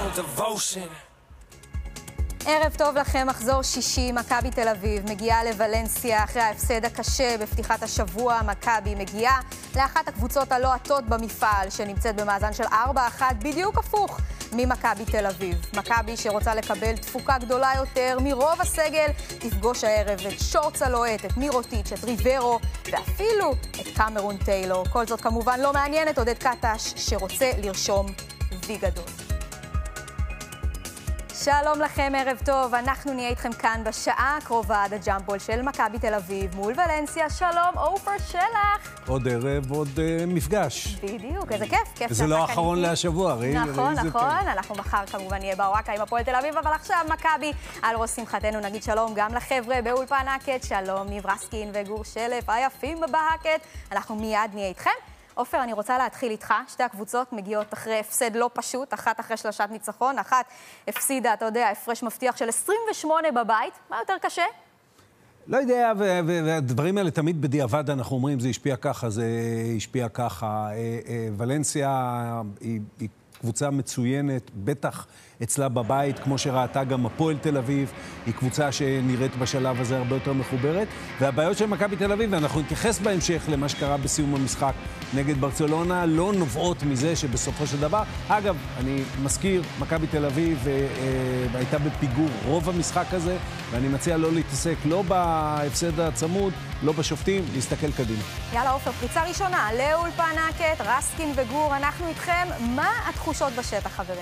devotion. ערב טוב לכם, מחזור שישי, מכבי תל אביב מגיעה לוולנסיה אחרי ההפסד הקשה בפתיחת השבוע. מכבי מגיעה לאחת הקבוצות הלא עטות במפעל שנמצאת במאזן של 4-1, בדיוק הפוך ממכבי תל אביב. מכבי שרוצה לקבל תפוקה גדולה יותר מרוב הסגל תפגוש הערב את שורץ הלוהט, את מירוטיץ', את ריברו ואפילו את קמרון טיילור. כל זאת כמובן לא מעניין את עודד קטש שרוצה לרשום וי גדול. שלום לכם, ערב טוב. אנחנו נהיה איתכם כאן בשעה הקרובה עד הג'אמפול של מכבי תל אביב מול ולנסיה. שלום, עופר שלח. עוד ערב, עוד מפגש. בדיוק, איזה כיף. זה לא האחרון להשבוע, ראי. נכון. אנחנו מחר כמובן נהיה באורקה עם הפועל תל אביב, אבל עכשיו מכבי. על ראש שמחתנו נגיד שלום גם לחבר'ה באולפן האקט. שלום, ניב רסקין וגור שלף, היפים בהאקט. אנחנו מיד נהיה איתכם. עופר, אני רוצה להתחיל איתך. שתי הקבוצות מגיעות אחרי הפסד לא פשוט, אחת אחרי שלושת ניצחון, אחת הפסידה, אתה יודע, הפרש מבטיח של 28 בבית. מה יותר קשה? לא יודע, והדברים האלה תמיד בדיעבד אנחנו אומרים, זה השפיע ככה, זה השפיע ככה. ולנסיה היא קבוצה מצוינת, בטח אצלה בבית, כמו שראתה גם הפועל תל אביב, היא קבוצה שנראית בשלב הזה הרבה יותר מחוברת, והבעיות של מכבי תל אביב, ואנחנו נתייחס בהמשך למה שקרה בסיום המשחק נגד ברצלונה, לא נובעות מזה שבסופו של דבר, אגב, אני מזכיר, מכבי תל אביב הייתה בפיגור רוב המשחק הזה, ואני מציע לא להתעסק לא בהפסד הצמוד, לא בשופטים, להסתכל קדימה. יאללה עופר, פריצה ראשונה לאולפן האקט, רסקין וגור, אנחנו איתכם. מה התחושות בשטח, חברים?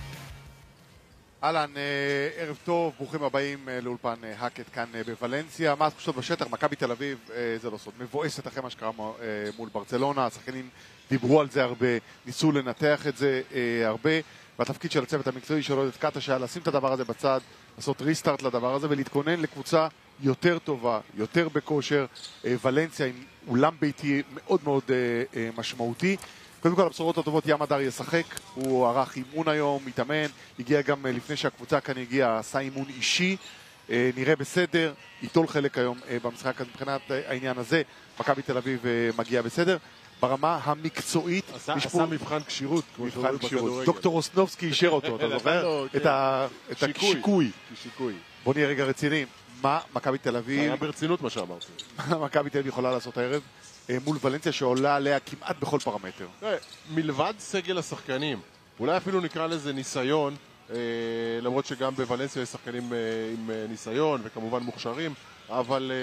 אהלן, ערב טוב, ברוכים הבאים לאולפן האקט כאן בוולנסיה. מה התחושות בשטח? מכבי תל אביב, זה לא סוד, מבואסת אחרי מה שקרה מול ברצלונה. השחקנים דיברו על זה הרבה, ניסו לנתח את זה הרבה, והתפקיד של הצוות המקצועי של עודד קטש היה לשים את הדבר הזה בצד, לעשות ריסטארט לדבר הזה ולהתכונן לקבוצה יותר טובה, יותר בכושר. ולנסיה עם אולם ביתי מאוד מאוד משמעותי. קודם כל, הבשורות הטובות, ים הדר ישחק, הוא ערך אימון היום, מתאמן, הגיע גם לפני שהקבוצה כאן הגיעה, עשה אימון אישי, נראה בסדר, ייטול חלק היום במשחק מבחינת העניין הזה, מכבי תל אביב מגיע בסדר. ברמה המקצועית, עשה מבחן כשירות, מבחן כשירות. דוקטור אוסנובסקי אישר אותו, אתה זוכר? את השיקוי. בוא נהיה רגע רציניים, מה מכבי תל אביב... היה ברצינות מה שאמרתי. מה מכבי תל אביב יכולה לעשות הערב? מול ולנסיה שעולה עליה כמעט בכל פרמטר. מלבד סגל השחקנים, אולי אפילו נקרא לזה ניסיון, למרות שגם בוולנסיה יש שחקנים עם ניסיון וכמובן מוכשרים, אבל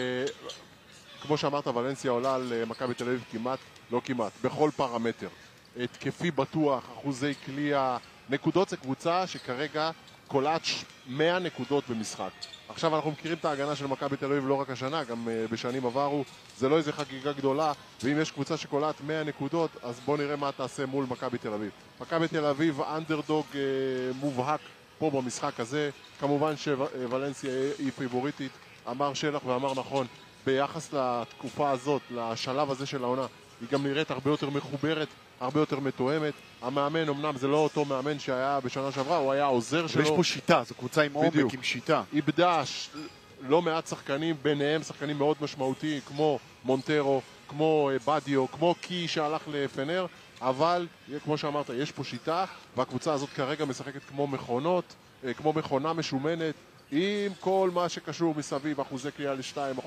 כמו שאמרת, ולנסיה עולה על מכבי תל אביב כמעט, לא כמעט, בכל פרמטר. התקפי בטוח, אחוזי קליעה, נקודות. זה קבוצה שכרגע קולעת 100 נקודות במשחק. עכשיו אנחנו מכירים את ההגנה של מכבי תל אביב לא רק השנה, גם בשנים עברו. זה לא איזה חגיגה גדולה, ואם יש קבוצה שקולעת 100 נקודות, אז בוא נראה מה תעשה מול מכבי תל אביב. מכבי תל אביב אנדרדוג מובהק פה במשחק הזה. כמובן שוולנסיה היא פיבוריטית, אמר שלח ואמר נכון, ביחס לתקופה הזאת, לשלב הזה של העונה, היא גם נראית הרבה יותר מחוברת, הרבה יותר מתואמת. המאמן, אמנם זה לא אותו מאמן שהיה בשנה שעברה, הוא היה עוזר שלו. ויש פה שיטה, זו קבוצה עם עומק, עם שיטה. איבדה לא מעט שחקנים, ביניהם שחקנים מאוד משמעותיים, כמו מונטרו, כמו בדיו, כמו קי שהלך לפנר, אבל כמו שאמרת, יש פה שיטה, והקבוצה הזאת כרגע משחקת כמו מכונות, כמו מכונה משומנת, עם כל מה שקשור מסביב, אחוזי קליעה ל2,